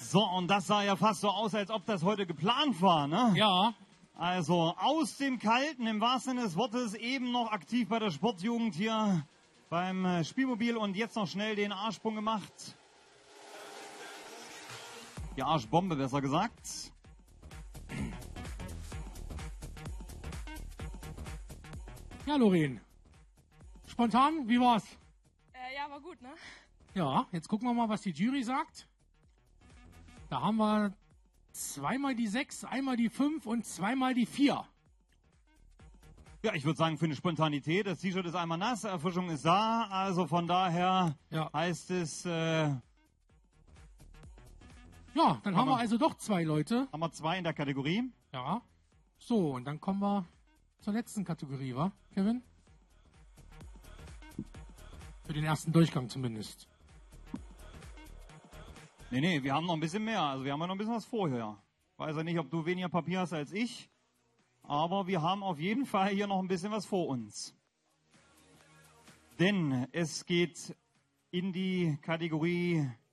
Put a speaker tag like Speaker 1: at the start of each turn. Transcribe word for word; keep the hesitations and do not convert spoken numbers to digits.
Speaker 1: So, und das sah ja fast so aus, als ob das heute geplant war, ne?
Speaker 2: Ja.
Speaker 1: Also aus dem Kalten, im wahrsten Sinne des Wortes, eben noch aktiv bei der Sportjugend hier beim Spielmobil und jetzt noch schnell den Arschsprung gemacht. Die Arschbombe, besser gesagt.
Speaker 2: Ja, Lorin. Spontan, wie war's?
Speaker 3: Äh, ja, war gut, ne?
Speaker 2: Ja, jetzt gucken wir mal, was die Jury sagt. Da haben wir zweimal die sechs, einmal die fünf und zweimal die vier.
Speaker 1: Ja, ich würde sagen, für eine Spontanität, das T-Shirt ist einmal nass, Erfrischung ist da, also von daher
Speaker 2: ja.
Speaker 1: heißt es... Äh,
Speaker 2: ja, dann haben wir also doch zwei Leute.
Speaker 1: Haben wir zwei in der Kategorie.
Speaker 2: Ja. So, und dann kommen wir zur letzten Kategorie, wa, Kevin? Für den ersten Durchgang zumindest.
Speaker 1: Nee, nee, wir haben noch ein bisschen mehr. Also wir haben ja noch ein bisschen was vorher. Weiß ja nicht, ob du weniger Papier hast als ich. Aber wir haben auf jeden Fall hier noch ein bisschen was vor uns. Denn es geht in die Kategorie